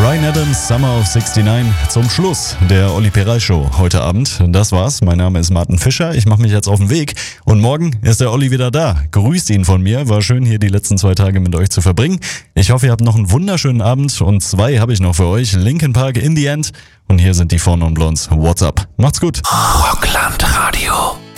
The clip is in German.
Bryan Adams, Summer of 69, zum Schluss der Olli Peral Show heute Abend. Das war's. Mein Name ist Martin Fischer. Ich mache mich jetzt auf den Weg und morgen ist der Olli wieder da. Grüßt ihn von mir. War schön, hier die letzten 2 Tage mit euch zu verbringen. Ich hoffe, ihr habt noch einen wunderschönen Abend und 2 habe ich noch für euch. Linkin Park, In the End, und hier sind die Four Non Blondes. What's up? Macht's gut. Rockland Radio.